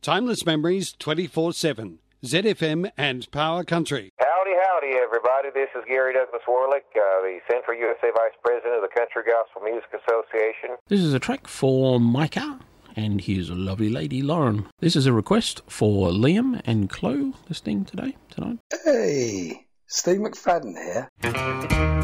Timeless memories 24/7. ZFM and Power Country. Howdy, everybody. This is Gary Douglas Warlick, the Central USA Vice President of the Country Gospel Music Association. This is a track for Micah and his lovely lady Lauren. This is a request for Liam and Chloe listening tonight. Hey, Steve McFadden here.